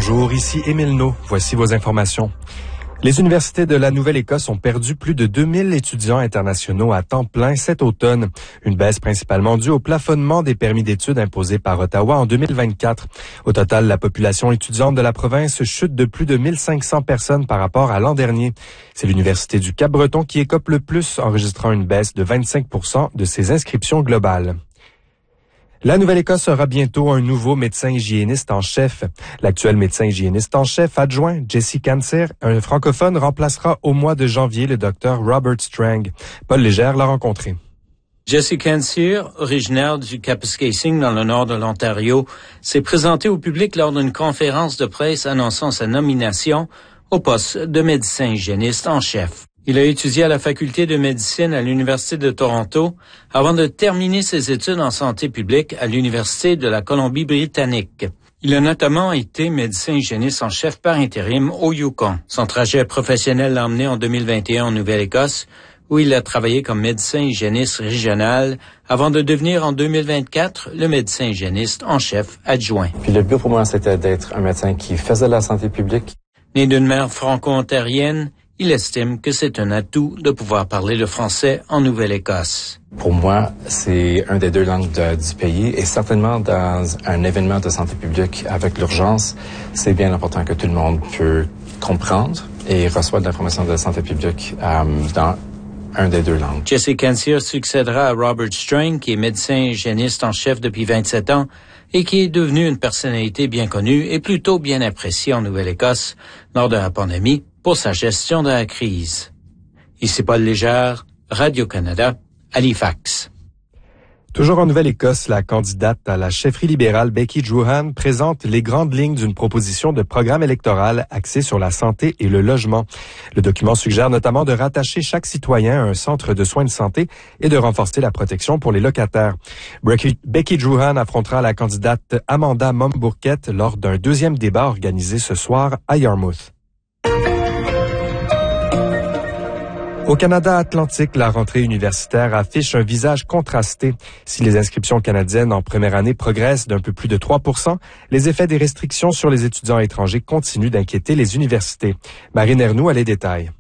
Bonjour, ici Émile No. Voici vos informations. Les universités de la Nouvelle-Écosse ont perdu plus de 2000 étudiants internationaux à temps plein cet automne. Une baisse principalement due au plafonnement des permis d'études imposés par Ottawa en 2024. Au total, la population étudiante de la province chute de plus de 1500 personnes par rapport à l'an dernier. C'est l'Université du Cap-Breton qui écope le plus, enregistrant une baisse de 25% de ses inscriptions globales. La Nouvelle-Écosse aura bientôt un nouveau médecin hygiéniste en chef. L'actuel médecin hygiéniste en chef adjoint, Jesse Cancer, un francophone, remplacera au mois de janvier le docteur Robert Strang. Paul Légère l'a rencontré. Jesse Cancer, originaire du Kapuskasing dans le nord de l'Ontario, s'est présenté au public lors d'une conférence de presse annonçant sa nomination au poste de médecin hygiéniste en chef. Il a étudié à la faculté de médecine à l'Université de Toronto avant de terminer ses études en santé publique à l'Université de la Colombie-Britannique. Il a notamment été médecin hygiéniste en chef par intérim au Yukon. Son trajet professionnel l'a emmené en 2021 en Nouvelle-Écosse, où il a travaillé comme médecin hygiéniste régional avant de devenir en 2024 le médecin hygiéniste en chef adjoint. Puis le but pour moi, c'était d'être un médecin qui faisait de la santé publique. Né d'une mère franco-ontarienne, il estime que c'est un atout de pouvoir parler le français en Nouvelle-Écosse. Pour moi, c'est un des deux langues du pays et certainement dans un événement de santé publique avec l'urgence, c'est bien important que tout le monde peut comprendre et reçoit de l'information de santé publique dans un des deux langues. Jesse Cancer succédera à Robert Strang, qui est médecin hygiéniste en chef depuis 27 ans et qui est devenu une personnalité bien connue et plutôt bien appréciée en Nouvelle-Écosse lors de la pandémie pour sa gestion de la crise. Ici Paul Légère, Radio-Canada, Halifax. Toujours en Nouvelle-Écosse, la candidate à la chefferie libérale Becky Drouhan présente les grandes lignes d'une proposition de programme électoral axée sur la santé et le logement. Le document suggère notamment de rattacher chaque citoyen à un centre de soins de santé et de renforcer la protection pour les locataires. Becky Drouhan affrontera la candidate Amanda Mombourquette lors d'un deuxième débat organisé ce soir à Yarmouth. Au Canada Atlantique, la rentrée universitaire affiche un visage contrasté. Si les inscriptions canadiennes en première année progressent d'un peu plus de 3%, les effets des restrictions sur les étudiants étrangers continuent d'inquiéter les universités. Marine Ernoux a les détails.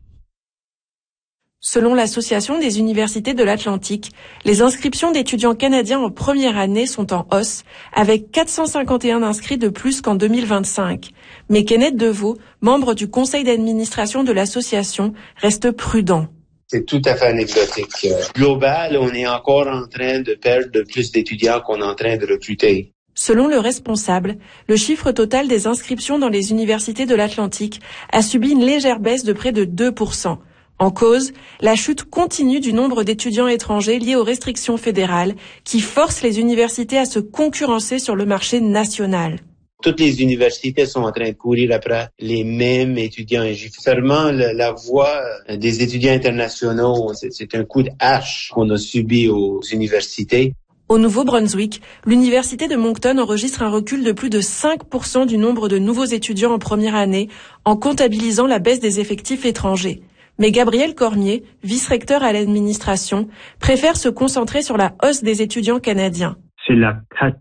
Selon l'Association des universités de l'Atlantique, les inscriptions d'étudiants canadiens en première année sont en hausse, avec 451 inscrits de plus qu'en 2025. Mais Kenneth Deveau, membre du conseil d'administration de l'association, reste prudent. C'est tout à fait anecdotique. Global, on est encore en train de perdre plus d'étudiants qu'on est en train de recruter. Selon le responsable, le chiffre total des inscriptions dans les universités de l'Atlantique a subi une légère baisse de près de 2%. En cause, la chute continue du nombre d'étudiants étrangers liés aux restrictions fédérales qui forcent les universités à se concurrencer sur le marché national. Toutes les universités sont en train de courir après les mêmes étudiants. Seulement la voix des étudiants internationaux, c'est un coup de hache qu'on a subi aux universités. Au Nouveau-Brunswick, l'université de Moncton enregistre un recul de plus de 5% du nombre de nouveaux étudiants en première année en comptabilisant la baisse des effectifs étrangers. Mais Gabriel Cormier, vice-recteur à l'administration, préfère se concentrer sur la hausse des étudiants canadiens. C'est la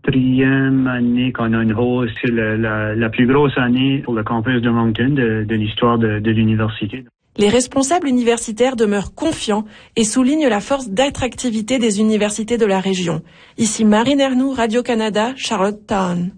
4e année qu'on a une hausse. C'est la plus grosse année pour le campus de Moncton de l'histoire de l'université. Les responsables universitaires demeurent confiants et soulignent la force d'attractivité des universités de la région. Ici Marine Ernoux, Radio-Canada, Charlottetown.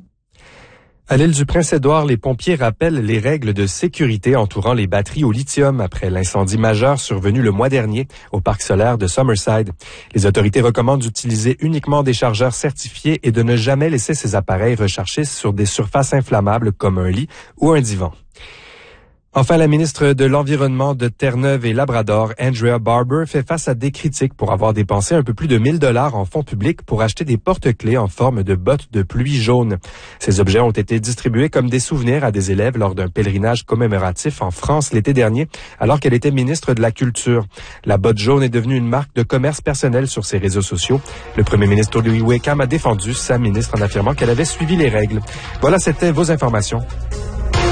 À l'île du Prince-Édouard, les pompiers rappellent les règles de sécurité entourant les batteries au lithium après l'incendie majeur survenu le mois dernier au parc solaire de Summerside. Les autorités recommandent d'utiliser uniquement des chargeurs certifiés et de ne jamais laisser ces appareils recharger sur des surfaces inflammables comme un lit ou un divan. Enfin, la ministre de l'Environnement de Terre-Neuve et Labrador, Andrea Barber, fait face à des critiques pour avoir dépensé un peu plus de 1 000 $ en fonds publics pour acheter des porte-clés en forme de bottes de pluie jaunes. Ces objets ont été distribués comme des souvenirs à des élèves lors d'un pèlerinage commémoratif en France l'été dernier, alors qu'elle était ministre de la Culture. La botte jaune est devenue une marque de commerce personnel sur ses réseaux sociaux. Le premier ministre Louis Wickham a défendu sa ministre en affirmant qu'elle avait suivi les règles. Voilà, c'était vos informations.